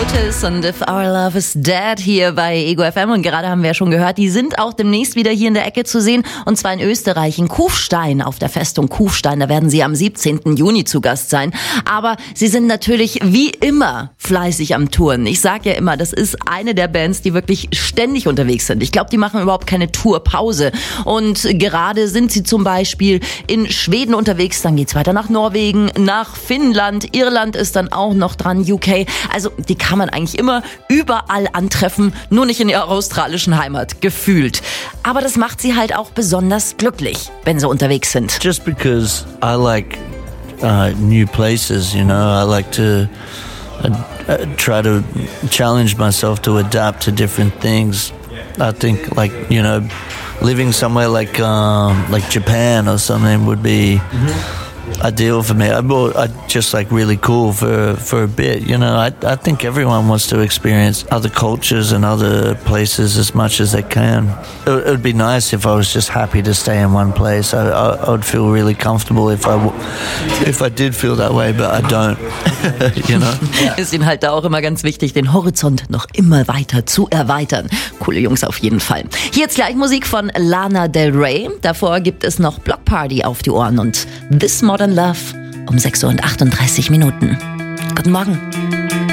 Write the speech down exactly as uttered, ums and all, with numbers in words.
Otis und If Our Love Is Dead hier bei Ego F M. Und gerade haben wir ja schon gehört, die sind auch demnächst wieder hier in der Ecke zu sehen. Und zwar in Österreich, in Kufstein, auf der Festung Kufstein. Da werden sie am siebzehnten Juni zu Gast sein. Aber sie sind natürlich wie immer fleißig am Touren. Ich sage ja immer, das ist eine der Bands, die wirklich ständig unterwegs sind. Ich glaube, die machen überhaupt keine Tourpause. Und gerade sind sie zum Beispiel in Schweden unterwegs. Dann geht's weiter nach Norwegen, nach Finnland. Irland ist dann auch noch dran, U K. Also die kann man eigentlich immer überall antreffen, nur nicht in ihrer australischen Heimat, gefühlt. Aber das macht sie halt auch besonders glücklich, wenn sie unterwegs sind. Just because I like uh, new places, you know, I like to uh, uh, try to challenge myself to adapt to different things. I think, like, you know, living somewhere like um, like Japan or something would be ideal for me. I, I just like really cool for for a bit, you know. I I think everyone wants to experience other cultures and other places as much as they can. It, it would be nice if I was just happy to stay in one place. I I, I would feel really comfortable if I if I did feel that way, but I don't. You know. Ist ihnen halt da auch immer ganz wichtig, den Horizont noch immer weiter zu erweitern. Coole Jungs auf jeden Fall. Hier jetzt gleich Musik von Lana Del Rey. Davor gibt es noch Block Party auf die Ohren und This Modern Love um sechs Uhr und achtunddreißig Minuten. Guten Morgen.